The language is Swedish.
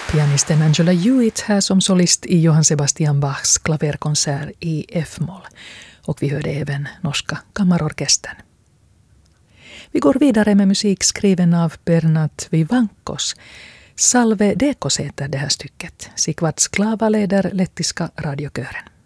Pianisten Angela Hewitt här som solist i Johann Sebastian Bachs klaverkonsert i F-moll. Och vi hörde även norska kammarorkestern. Vi går vidare med musik skriven av Bernat Vivankos. Salve Dekos heter det här stycket. Sigvard Sklava leder lettiska radiokören.